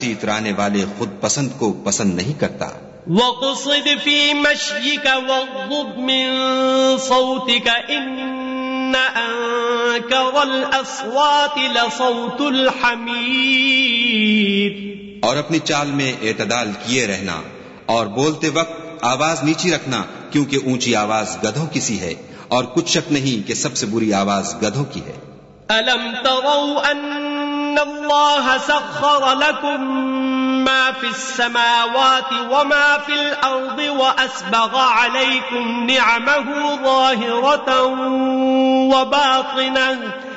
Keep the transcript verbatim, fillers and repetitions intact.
इतराने वाले खुद पसंद को पसंद नहीं करता। वक़सिद फी मश्यिक वग़्ज़ुद मिन सौतिक इन्न अंकरल अस्वाति लसौतुल हमीर। और अपनी चाल में एतदाल किए रहना और बोलते वक्त आवाज नीची रखना, क्योंकि ऊंची आवाज गधों की सी है और कुछ शक नहीं कि सबसे बुरी आवाज गधों की है। अलम तरौ अन्नल्लाह सख्खर लकुम मा फिस समावाति व मा फिल अर्दि व अस्बग़ अलैकुम निअमहु ज़ाहिरतन व बातिनह